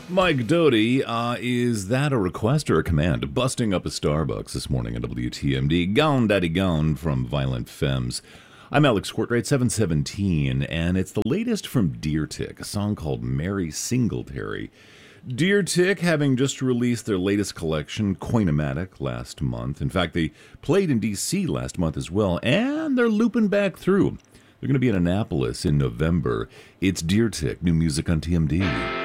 Mike Doty, is that a request or a command? Busting up a Starbucks this morning at WTMD. Gone Daddy Gone from Violent Femmes. I'm Alex Courtwright, 717, and it's the latest from Deer Tick, a song called Mary Singletary. Deer Tick having just released their latest collection, Coinomatic, last month. In fact, they played in D.C. last month as well, and they're looping back through. They're going to be in Annapolis in November. It's Deer Tick, new music on TMD.